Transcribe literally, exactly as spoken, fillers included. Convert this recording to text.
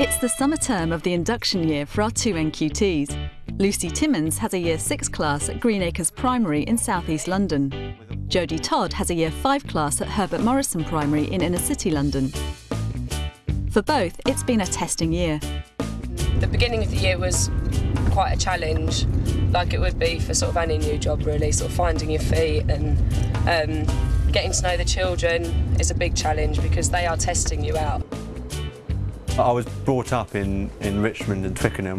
It's the summer term of the induction year for our two N Q Ts. Lucy Timmins has a Year six class at Greenacres Primary in South East London. Jodie Todd has a Year five class at Herbert Morrison Primary in Inner City London. For both, it's been a testing year. The beginning of the year was quite a challenge, like it would be for sort of any new job really, sort of finding your feet and um, getting to know the children is a big challenge because they are testing you out. I was brought up in, in Richmond and Twickenham,